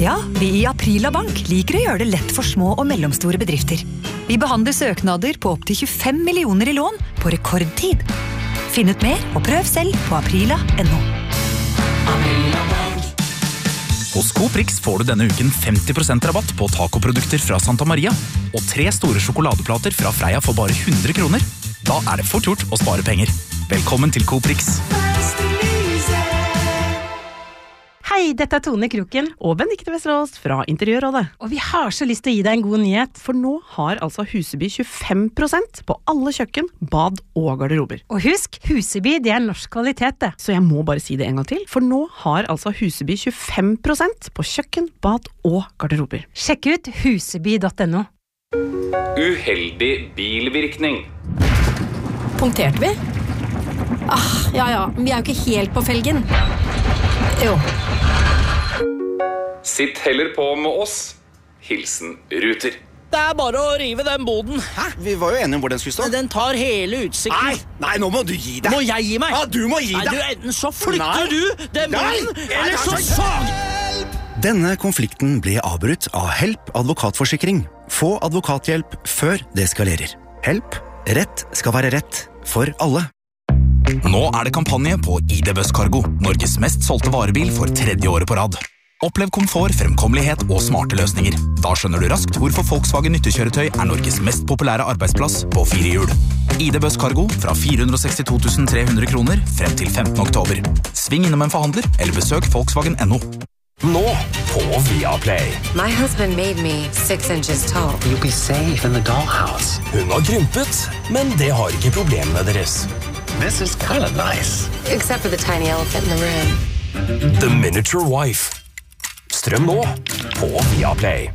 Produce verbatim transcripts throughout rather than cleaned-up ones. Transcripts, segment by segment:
Ja, vi i Aprila Bank liker å gjøre det lett for små og mellomstore bedrifter. Vi behandler søknader på opp til tjuefem millioner i lån på rekordtid. Finn ut mer og prøv selv på aprila punktum no. Hos Coprix får du denne uken femti prosent rabatt på tacoprodukter fra Santa Maria og tre store sjokoladeplater fra Freia for bare hundre kroner. Da er det fort gjort å spare penger. Velkommen til Coprix. Hei, dette er Tone Kroken og Benedikte Vesterås fra Interiørrådet. Og vi har så lyst til å gi deg en god nyhet, for nå har altså Huseby tjuefem prosent på alle kjøkken, bad og garderober. Og husk, Huseby, det er norsk kvalitet det. Så jeg må bare si det en gang til, for nå har altså Huseby tjuefem prosent på kjøkken, bad og garderober. Sjekk ut huseby punktum no. Uheldig bilvirkning. Punkterte vi? Ah, ja ja, vi er jo ikke helt på felgen. Jo. Sitt heller på med oss. Hilsen Ruter. Det er bare å rive den boden. Hæ? Vi var jo enige om hvor den skulle stå. Den tar hele utsikten. Nei, nei, nå må du gi deg. Må jeg gi meg? Ja, du må gi deg. Nei, du, enten så flytter Nei. du den boden, Nei. eller så Nei, sag. Denne konflikten ble avbrutt av Help advokatforsikring. Få advokathjelp før det eskalerer. Help. Rett skal være rett for alle. Nå er det kampanje på I D Buss Cargo, Norges mest solgte varebil for tredje året på rad. Opplev komfort, fremkommelighet og smarte løsninger. Da skjønner du raskt hvorfor Volkswagen nyttekjøretøy er Norges mest populære arbeidsplass på fire hjul. I D Buss Cargo fra fire hundre og sekstito tusen tre hundre kroner frem til femtende oktober. Sving innom en forhandler eller besøk Volkswagen punktum no. Nå på Viaplay. My husband made me six inches tall. You'll be safe in the dollhouse. Hun har krympet, men det har ikke problemene deres. This is kind of nice. Except for the tiny elephant in the room. The Miniature Wife. Strøm nå på Viaplay.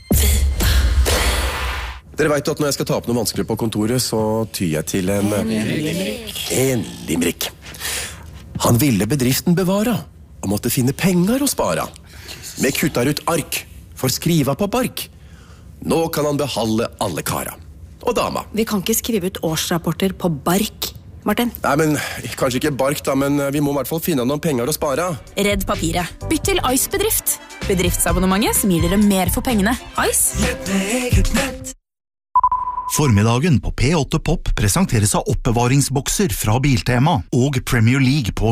Dere vet at når jeg skal ta opp noe vanskelig på kontoret, så tyr jeg til en... En limerick. En limerick. Han ville bedriften bevara, og måtte finne penger å spara. Med kuttar ut ark, for skriva på bark. Nå kan han behalde alle kara. Og dama. Vi kan ikke skrive ut årsrapporter på bark, Martin. Nei, men kanskje ikke bark da, men vi må i hvert fall finne noen penger å spara. Redd papiret. Bytt til Ice Bedrift. Bedriftsabonnementet som gir dere mer for pengene. Ice. Formiddagen på P åtte Pop presenteres av oppbevaringsbokser fra Biltema og Premier League på